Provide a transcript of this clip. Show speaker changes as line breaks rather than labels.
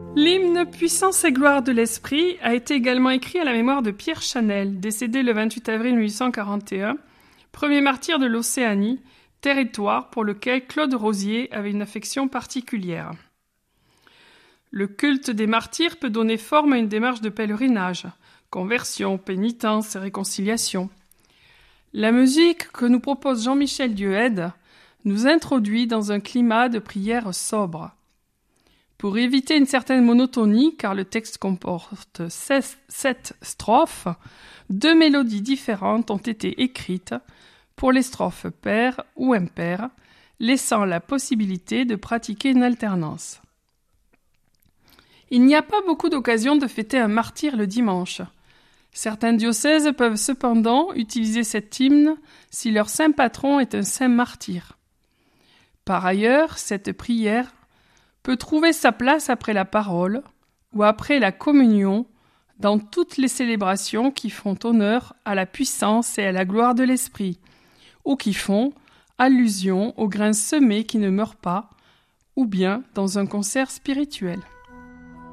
L'hymne Puissance et gloire de l'esprit a été également écrit à la mémoire de Pierre Chanel, décédé le 28 avril 1841, premier martyr de l'Océanie, territoire pour lequel Claude Rosier avait une affection particulière. Le culte des martyrs peut donner forme à une démarche de pèlerinage, conversion, pénitence et réconciliation. La musique que nous propose Jean-Michel Dieulaide nous introduit dans un climat de prière sobre. Pour éviter une certaine monotonie, car le texte comporte 7 strophes, 2 mélodies différentes ont été écrites pour les strophes paires ou impaires, laissant la possibilité de pratiquer une alternance. Il n'y a pas beaucoup d'occasions de fêter un martyr le dimanche. Certains diocèses peuvent cependant utiliser cet hymne si leur saint patron est un saint martyr. Par ailleurs, cette prière peut trouver sa place après la parole ou après la communion dans toutes les célébrations qui font honneur à la puissance et à la gloire de l'esprit, ou qui font allusion au grain semé qui ne meurt pas, ou bien dans un concert spirituel.